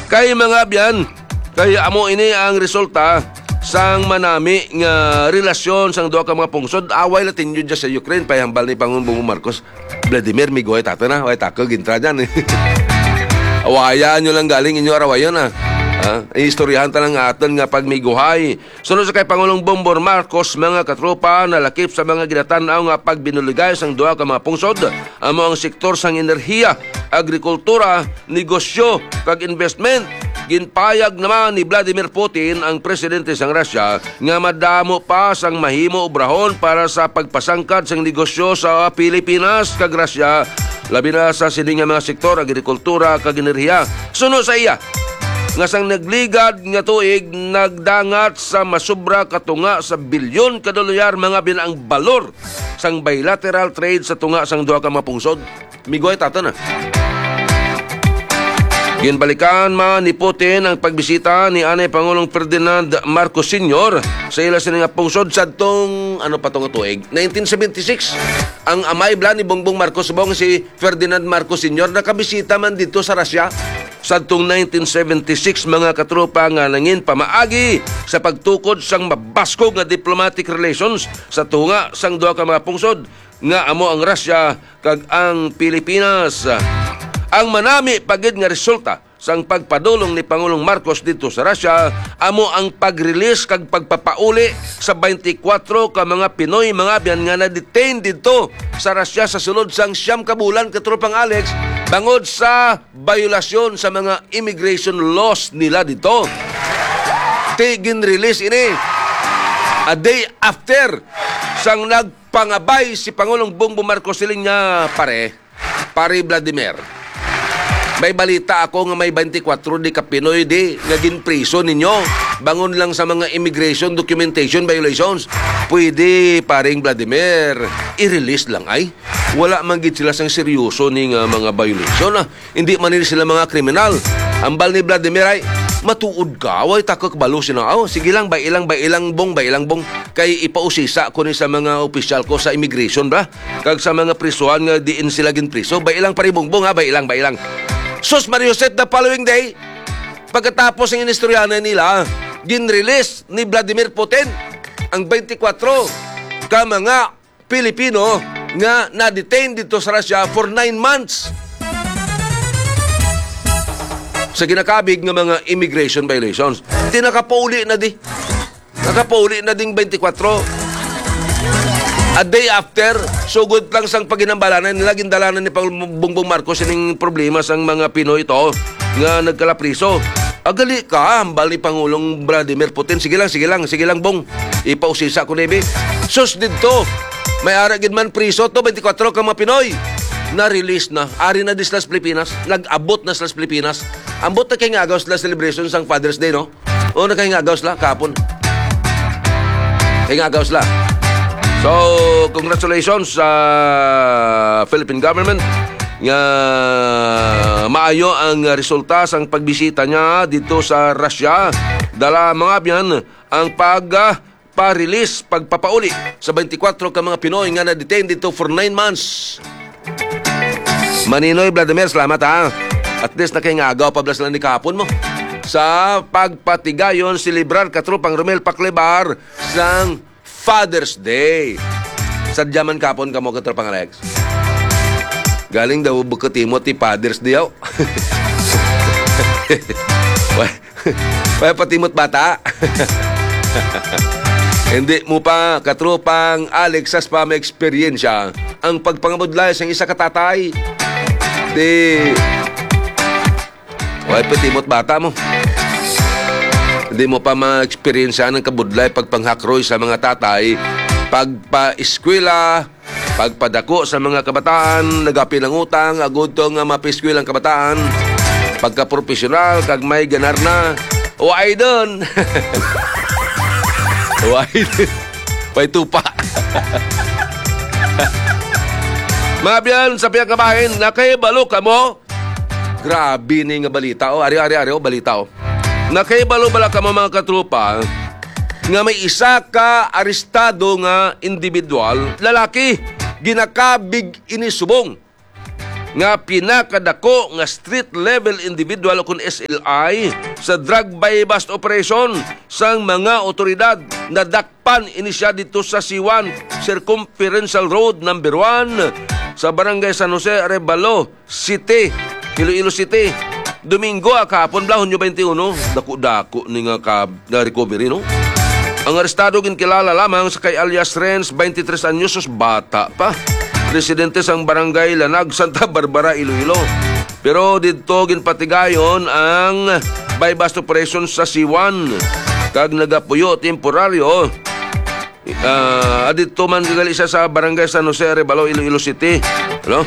Kay mga biyan, kay amo ini ang resulta sang manami nga relasyon sang duha ka mga pungsod. Away latin yun sa Ukraine payambal ni Pangulong Marcos. Vladimir Migoy tato na, way tako gintra dyan. Awayaan nyo lang galing inyo arawayon istoryahan talang aton nga pagmiguhay. Sunod sa kay Pangulong Bongbong Marcos, mga katropa nalakip sa mga ginatanaw nga pagbinuligay sang duha ka mga pungsod amo ang sektor sang enerhiya, agrikultura, negosyo kag investment. Ginpayag naman ni Vladimir Putin ang presidente sang Russia nga madamo pa sang mahimo obrahon para sa pagpasangkad sang negosyo sa Pilipinas kag Russia, labi na sa sining nga mga sektor agrikultura kag enerhiya. Sunod sa iya nga sang nagligad nga tuig nagdangat sa masubra katunga sa bilyon ka dolyar mga binaang balor sang bilateral trade sa tunga sang duha ka mga pungsod. Migoy tato na. Ginbalikan man ni Putin ang pagbisita ni Anay Pangulong Ferdinand Marcos Sr. sa ila sining nga pungsod sa tong tuig 1976. Ang amay bla ni Bongbong Marcos bong si Ferdinand Marcos Sr. nakabisita man dito sa Russia sa tong 1976 mga katropa nga nangin pamaagi sa pagtukod sang mabaskog nga diplomatic relations sa tunga sang duha ka mga pungsod nga amo ang Russia kag ang Pilipinas. Ang manami pagid nga resulta sang pagpadulong ni Pangulong Marcos dito sa Russia amo ang pag-release kag pagpapauli sa 24 ka mga Pinoy mga biyan nga na-detain dito sa Russia sa sulod sang 9 ka bulan katropang Alex bangod sa violasyon sa mga immigration laws nila dito. Gin-release ini a day after sang nagpangabay si Pangulong Bongbong Marcos siling nga pare Vladimir. May balita ako nga may 24 di ka Pinoy di naging priso ninyo. Bangon lang sa mga immigration documentation violations. Pwede paring Vladimir i-release lang ay. Wala man gid sila sang seryoso ning mga violation. Hindi man sila mga kriminal. Ambal ni Vladimir ay matuod ka, way takak balo sila. Sige lang, bailang bong. Kay ipausisa ko ni sa mga opisyal ko sa immigration ba? Kag sa mga prisuhan nga diin sila gin priso. Bailang paribongbong bailang. Sus Mariuset, the following day, pagkatapos ng inistoryanan nila, gin-release ni Vladimir Putin ang 24 ka mga Pilipino nga na-detain dito sa Russia for 9 months sa ginakabig ng mga immigration violations. Di nakapauli na ding 24. A day after, sugod lang sang paginambalanan nila, gindalanan ni Bongbong Marcos yung problema sang mga Pinoy ito nga nagkalapriso. Agali ka, hambal ni Pangulong Vladimir Putin. Sige lang, bong. Ipausisa ko, Nebe. Sus dito, may aragin man priso to, 24 ka mga Pinoy. Na-release na. Ari na di sila sa Pilipinas. Nag-abot na sila sa Pilipinas. Ambot na kay ngagaw sila celebration sang Father's Day, no? O na kay ngagaw sila, kapon. Kay ngagaw sila. So, congratulations sa Philippine government nga maayo ang resulta sang pagbisita niya dito sa Russia. Dala mga biyan ang pagpa-release, pagpapauli sa 24 ka mga Pinoy nga na-detain dito for 9 months. Maninoy Vladimir, salamat ha. At least nakingagaw pablas lang ni kahapon mo sa pagpatigayon silibrar katropang Romel Paclebar sang Father's Day. Sadyaman kapon ka mo katropang Alex. Galing daw bukatimot ti Father's Day yaw. Wala patimot bata. Hindi mo pa katropang Alex sas pa may eksperyensya ang pagpangabudlay sa isa katatay. Di wala patimot bata mo. Hindi mo pa ma-experience ng kabudlay pagpanghakroy sa mga tatay, pagpa-eskwela, pagpadako sa mga kabataan, nagapi ng utang, agud tong mapiskwela ang kabataan, pagka-profesional, kag may ganar na, uway doon. Uway doon. Pay tupa. Mabiyan sa piyang kabahin, nakaibalo ka mo. Grabe ni nga balita. Ari, balita. Nakaibalo bala ka mga katropa nga may isa ka arestado nga individual, lalaki, ginakabig inisubong nga pinakadako nga street level individual o kun SLI sa drug buy-bust operation sang mga otoridad na dakpan ini siya dito sa C1 Circumferential Road number 1 sa Barangay San Jose, Arevalo City, Iloilo City. Domingo kahapon bla Hunyo 21, dako-dako ni nga recovery no. Ang arestado ginkilala lamang sa kay alias Renz, 23 anyos, bata pa. Presidente sang Barangay Lanag, Santa Barbara, Iloilo. Pero dito ginpatigayon ang buy-bust operation sa C1 kag nagapuyo temporaryo. Dito man gigali siya sa Barangay San Jose, Arevalo, Iloilo City. Ano?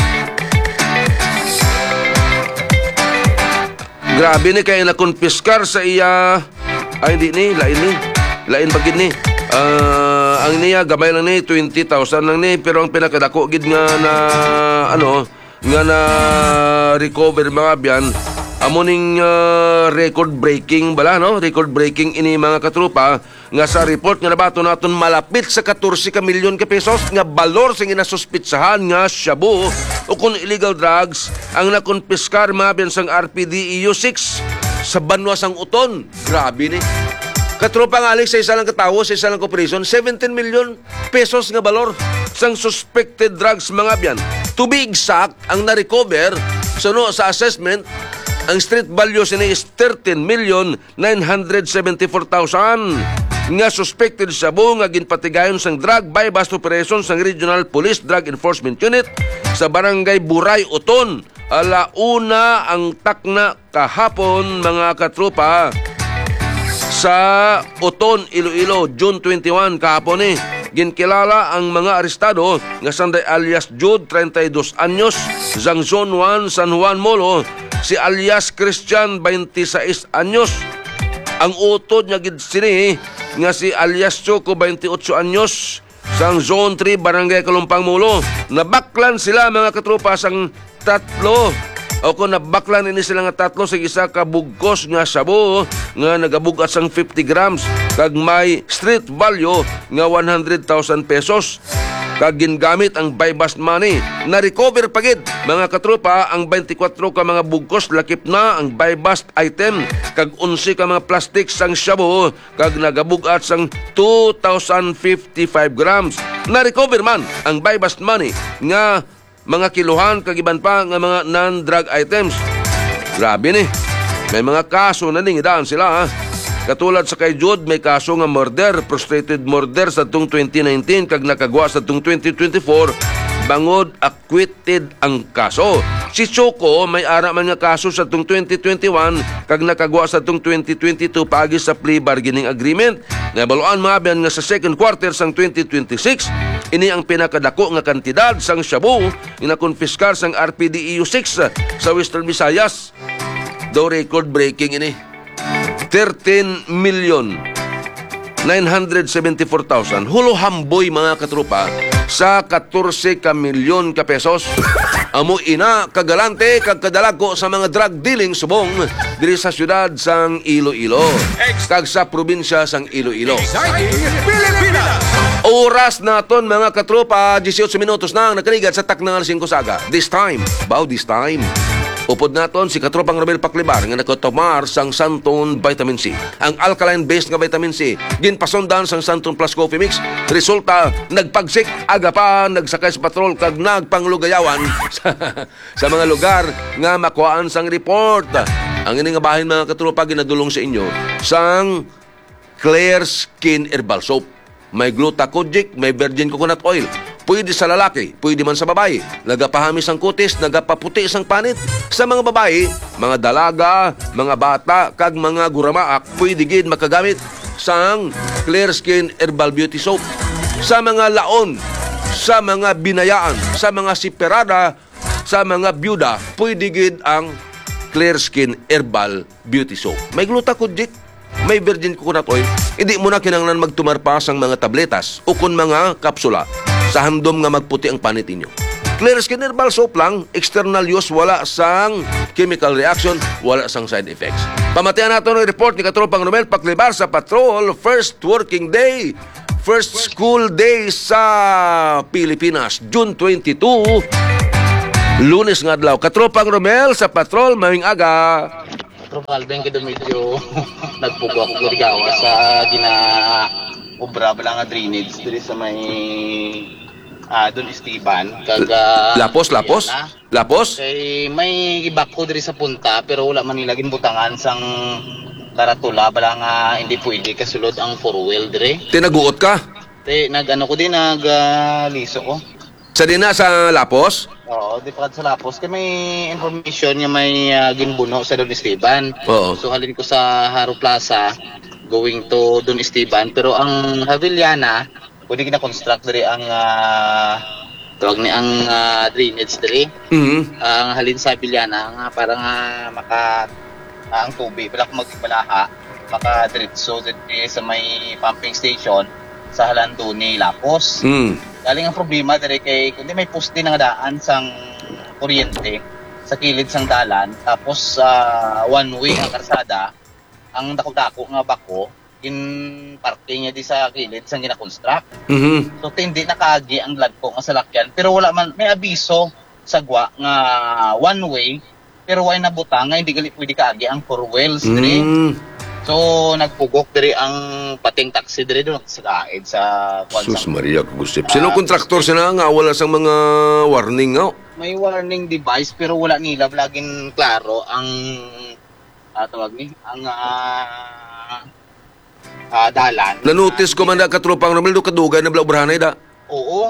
Grabe ni kaya nakonpiskar sa iya. Ay hindi ni, lain bagid ni. Ang niya gamay lang ni 20,000 lang ni, pero ang pinakadako gid nga na nga na recover mga biyan amo ning record breaking bala no, record breaking ini mga katrupa nga sa report nga nabato naton malapit sa 14 ka milyon ka pesos nga balor sa ginasuspitsahan nga shabu o kun illegal drugs ang nakonpiskar mga biyan sang RPD EU6 sa banwa sang Uton. Grabe ni. Katropa nga aling sa isa lang katawo, sa isa lang operation, 17 million pesos nga balor sang suspected drugs mga biyan. To be exact, ang na-recover sa assessment, ang street value sini is 13,974,000 nga suspected shabu nga ginpatigayon sang drug buy-bust operation sang Regional Police Drug Enforcement Unit sa Barangay Buray, Uton. Alauna ang takna kahapon mga katropa sa Uton, Iloilo, June 21 kahapon ni. Ginkilala ang mga arestado nga sanday alias Jude, 32 anyos, sang Zone 1, San Juan Molo, si alias Christian, 26 anyos. Ang utod nga gid sini nga si alias Choco, 28 anyos, sang Zone 3, Barangay Kalumpang Molo. Nabaklan sila mga katropa sang tatlo. O kung nabaklan ini sila nga tatlo sa isa ka bugkos nga shabu nga nagabugat sang 50 grams kag may street value nga 100,000 pesos kag gingamit ang buy-bust money. Na-recover pagid mga katropa ang 24 ka mga bugkos, lakip na ang buy-bust item kag 11 ka mga plastic sang shabu kag nagabugat sang 2,055 grams. Na-recover man ang buy-bust money nga mga kiluhan kagiban pa nga mga non-drug items. Grabe ni. May mga kaso na ningidaan sila ha. Katulad sa kay Jude, may kaso nga murder, frustrated murder sa tung 2019 kag nakagwa sa tung 2024 bangod acquitted ang kaso. Si Choco may ara man nga kaso sa tung 2021 kag nakagwa sa tung 2022 paagi sa plea bargaining agreement. Nabaluan mga biyan nga sa second quarter sang 2026 ini ang pinakadako nga kantidad sang shabu inakonfiskar sang RPD EU6 sa Western Visayas. Daw record breaking ini 13,974,000 hulo hamboy mga katropa sa 14 ka milyon ka pesos. Amo ina kagalante kag kadalago sa mga drug dealing subong diri sa syudad sang Iloilo kag sa probinsya sang Iloilo. Oras naton mga katropa 18 minutos na ang nakaligat sa taknang 5 saga. This time upod naton si katropang Romel Paclibar nga nagkotomar sang Santon Vitamin C. Ang alkaline-based nga vitamin C ginpasondan sang Santon Plus Coffee Mix. Resulta, nagpagsik, aga pa, nagsakay sa patrol kag nagpanglugayawan sa mga lugar nga makuhaan sang report. Ang ini nga bahin mga katropa ginadulong sa inyo sang Clear Skin Herbal Soap. May glutathione, may virgin coconut oil. Pwede sa lalaki, pwede man sa babae. Nagapahamis ang kutis, nagapaputi sang panit. Sa mga babae, mga dalaga, mga bata, kag mga guramaak, pwede gid makagamit sang Clear Skin Herbal Beauty Soap. Sa mga laon, sa mga binayaan, sa mga siperada, sa mga byuda, pwede gid ang Clear Skin Herbal Beauty Soap. May glutathione, may virgin coconut oil. Hindi mo na kinanglan magtumarpas ang mga tabletas o kun mga kapsula sa handom nga magputi ang panit ninyo. Clear Skin Herbal Soap lang, external use, wala sang chemical reaction, wala sang side effects. Pamatian nato ng report ni katropang Romel Paclibar sa patrol, first working day, first school day sa Pilipinas, June 22. Lunes nga adlaw. Katropang Romel sa patrol, maying aga. Tropal ben kada medyo nagpugo ako gurigawa sa gina obra bala nga drainage diri sa may Don Esteban Lapos. kay may ibak ko diri sa punta pero wala man nila ginbutangan sang karatula bala nga hindi pwede kasulod ang four wheel diri. Tinaguot ka? Nag-ano ko din liso ko. Sa dina sa Lapos? Oo, di pa sa Lapos. Kaya may information nga may ginbuno sa Don Esteban. Oo. So halin ko sa Haro Plaza going to Don Esteban. Pero ang Havillana, pwede kina-construct diri ang tawag ni ang drainage diri. Ang halin sa Havillana nga parang ang tubig balak magbalaha maka diretso diri sa may pumping station sa Halando ni Lapos. Galing ang problema diri kay kundi may poste nga daan sang kuryente sa kilid sang dalan tapos one way ang karsada ang dako-dako nga bako in parking niya di sa kilid sang gina-construct. So hindi nakaagi ang ladko nga salakyan pero wala man may abiso sa gwa nga one way pero way nabutang nga hindi gali pwede kaagi ang four wheels diri. So nagpugok diri ang pating taxi diri doon sa kaid sa Sus Maria Kagusip. Sino kontraktor sila nga wala sang mga warning nga? May warning device pero wala nila laging klaro ang tawag ni ang dalan. Na-notice ko man na katropang Romel do kadugay na blaobrahanay da. Oo.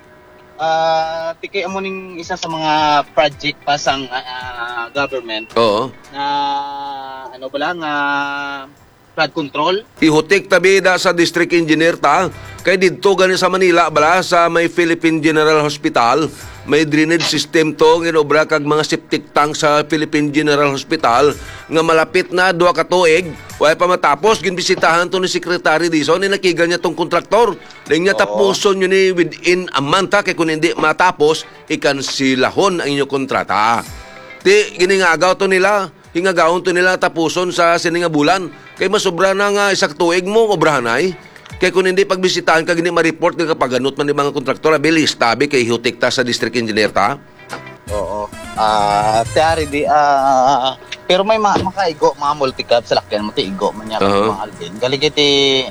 Tikay mo ning isa sa mga project pa sang government. Oo. Na ano ba lang flood control. Ihutik tabi da sa district engineer ta. Kay didto gani sa Manila bala sa may Philippine General Hospital, may drainage system to ginobra kag mga septic tank sa Philippine General Hospital nga malapit na 2 ka tuig. Way pa matapos ginbisitahan to ni Secretary Dizon ni nakigan niya tong kontraktor. Ning niya tapuson yun ni within a month kay kun hindi matapos ikansilahon ang inyong kontrata. Ti giningagaw to nila. Hingagawon to nila tapuson sa sininga bulan. Kay masobra na nga isak tuig mo obrahanay. Kay kung hindi pagbisitahan ka gini ma-report nga kapaganot man ni mga kontraktor bilis tabi kay hutik ta sa district engineer ta. Oo. Teari di pero may makaigo mga multicab sa lakyan mo igo man niya mga Alvin. Gali kiti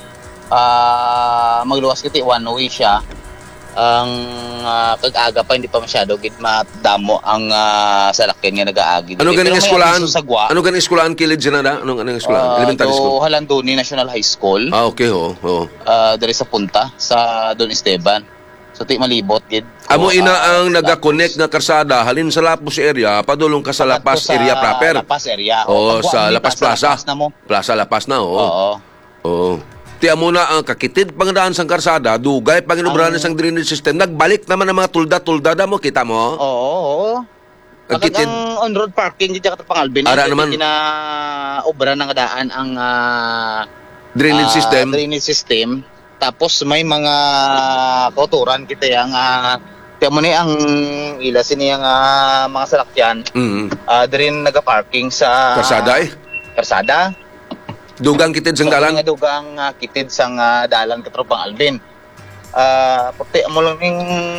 magluwas kiti one way siya. Ang kag-aga pa hindi pa masyado gid madamo ang salakyan nga nagaagi. Ano ganing eskwelahan? Ano ganing eskwelahan kilid dyan na? Anong eskwelahan? Elementary school? Halandoni National High School. Okay ho. Diri sa punta sa Don Esteban. So ti malibot gid. Amo ina ang naga-connect nga karsada halin sa Lapos area padulong ka sa Lapas area proper. Lapas area. Sa Lapas Plaza. Plaza Lapas na Oo. Oo. Tiya muna ang kakitid pangdaan sang karsada, dugay panginubrahan sang drainage system. Nagbalik naman ang mga tulda-tulda mo, kita mo? Oo. Kakitid ang on-road parking di ka pangalbin. Ara naman obra nang daan ang drainage system. Drainage system. Tapos may mga koturan kita yang tiya mo ni ang ila sini ang mga salakyan. Dirin naga-parking sa karsada. Dugang kitid sang dalan. Dugang kitid sang dalan katropang Alvin. Puti mo lang yung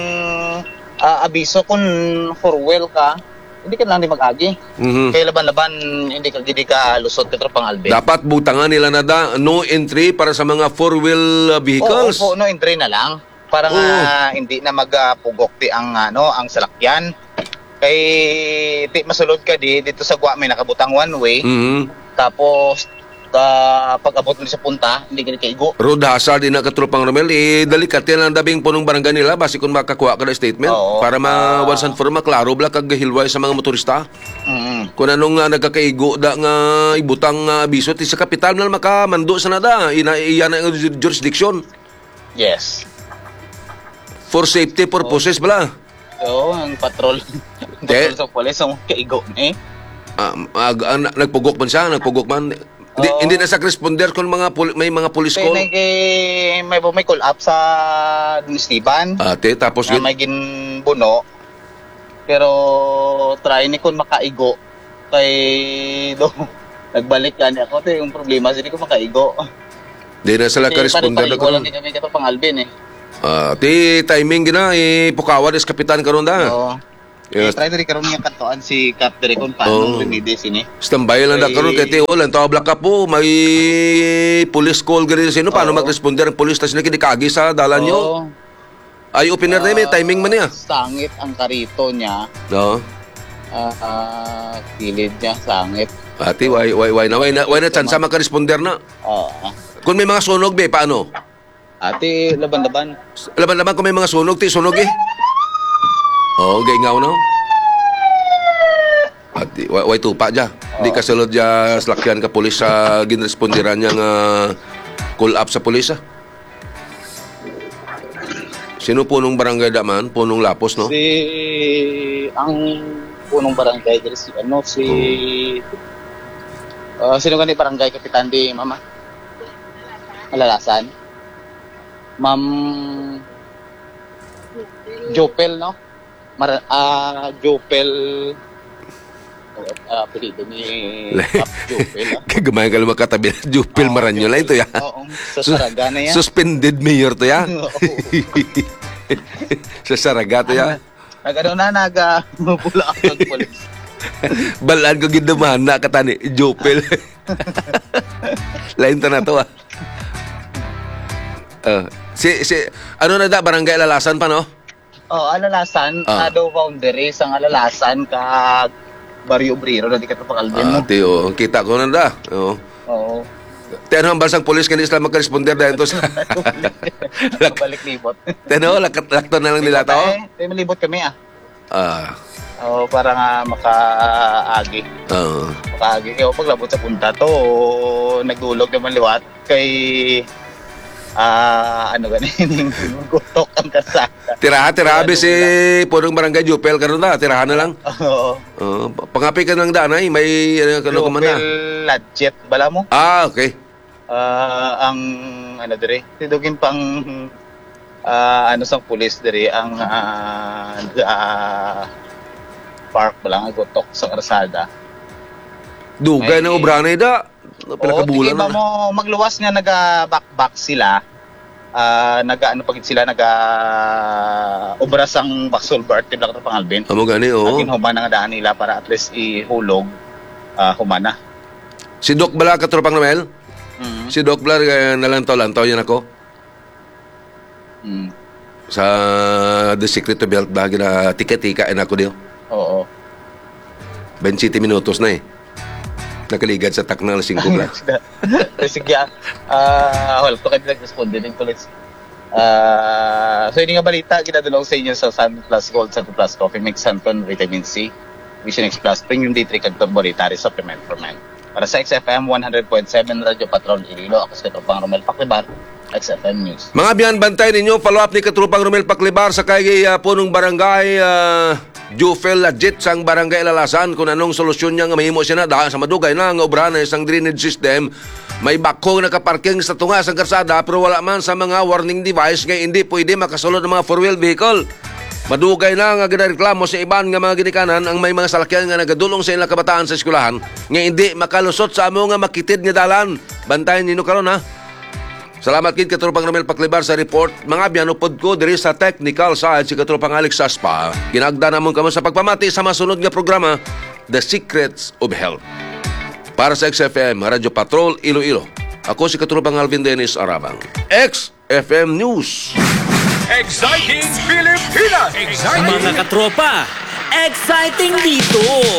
abiso kung four wheel ka, hindi ka lang di mag-agi. Kaya laban-laban, hindi ka lusot katropang Alvin. Dapat butangan nila na no entry para sa mga four-wheel vehicles. Oo, no entry na lang. Para hindi na magpugok ti ang salakyan. Kay ti masulod ka dito sa gwa may nakabutang one way. Tapos pag abot mo sa punta, hindi ka kaigo. Road hazard din na katropang Romel. Dalikat yan ang dabing punong barangay nila basi kung makakuha ka na statement. Para once and for maklaro bla kag hilway sa mga motorista. Kung anong nagkakaigo da nga ibutang abiso ti sa kapital na makamando sa nada. Iyan ang jurisdiction. Yes. For safety purposes bala. Oo, ang patrol. Patrol sa polis ang kaigo ni. Nagpugok man siya, Hindi na sa responder kung may mga police call. May call up sa Esteban. Tapos na may ginbuno. Pero try ni kun makaigo kay nagbalik yan ako yung problema hindi ko makaigo. Hindi na sila ka-responder na karon. Hindi kami kato pang Alvin timing gina ipukawad is kapitan karon da. Yes. Try diri karon nga katuan si Cap diri kung paano remedies ini. Standby lang na karon kay Teo lang tabla ka po may police call gari sino paano mag-responder ang police tas nakidikagi sa dalan nyo. Ay opener na may timing man niya. Sangit ang karito niya. No. Kilid niya sangit. Ati why na chance maka-responder na. Kung may mga sunog be paano? Ati laban-laban. Laban kung may mga sunog ti sunog eh. Gaingaw no. Ati why tupa ja. Di ka sulod ja slakyan ka pulis sa ginresponderan niya nga call up sa pulis ah. Sino punong barangay daman? Punong Lapos, no? Ang punong barangay diri sino gani barangay kapitan di mama? Malalasan. Ma'am Jopel, no? Jopel apelido ni Cap Jopel. Kagamayan ka lang makatabi na Jopel Maranyola ito ya. Oo, sa Saraga na yan. Suspended mayor to ya. Sa Saraga to ya. Nagpula ako ng polis. Balaan ko gindumahan na katani Jopel. Lain to na to ah. Ano na da barangay Alalasan pa no? Alalasan, daw boundary sang Alalasan kag Barrio Obrero na di ka Alvin mo. Teo, kita ko na da. Oo. Teno ang bansang polis kanina sila magka-responder dahil ito sa... Balik libot. Teno, lakton na lang nila ito? Tayo malibot kami para nga makaagi. Makaagi. Kaya paglabot sa punta to, nagdulog naman liwat kay... ganin, gutok ang kasaka. Tiraha, si punong barangay Jupel karon na, tirahan na lang. Oo. Pangapi ka ng daan ay, may ano ka man na. Jupel Ladjet, bala mo? Okay. Ang, diri, tidugin pang, sang pulis diri, ang, park ba lang, gutok sa karsada. Dugay na obranay da. Pinakabulan na. Mo magluwas nga naga-back sila. Obras ang Baksol Bart tibla ka pangalbin. Amo gani Agin humana nga daan nila para at least ihulog humana. Si Doc Bala katropang Ramel? Si Doc Bala nalantaw yan ako. Sa The Secret to Belt bahagi na tika-tikain ako diyo. Oo. 20 minutos na eh. Nakaligad sa taknal 5 na. Sige, to kayo nag-responde din tulis. So, hindi nga balita, ginadulong sa inyo sa Sun Plus Gold, Sun Plus Coffee Mix, Santon, Vitamin C, Vision X Plus, Premium D3, Cagtor Boritary Supplement for Men. Para sa XFM 100.7 Radyo Patrol Iloilo, ako sa Katropang Romel Paclibar, XFM News. Mga biyan, bantay ninyo, follow-up ni Katropang Romel Paclibar sa kay punong barangay Jufel Ladjet sang barangay Alalasan kung anong solusyon niya nga mahimo siya na dahil sa madugay na nga obra na isang drainage system. May bakong nakaparking sa tunga sa karsada pero wala man sa mga warning device nga hindi pwede makasulod ng mga four-wheel vehicle. Madugay na nga ginareklamo sa iban nga mga ginikanan ang may mga salakyan nga nagadulong sa ilang kabataan sa eskwelahan nga hindi makalusot sa amo nga makitid nga dalan. Bantayan ninyo karon ha. Salamat kid Katropang Romel Paclibar sa report. Mga biyanupod ko diri sa technical side si Katropang Alex Saspa. Ginagda namon kamo sa pagpamati sa masunod nga programa The Secrets of Health. Para sa XFM Radyo Patrol Iloilo. Ako si Katropang Alvin Dennis Arabang. XFM News. Exciting Pilipinas! Exciting! Mga katropa, exciting dito!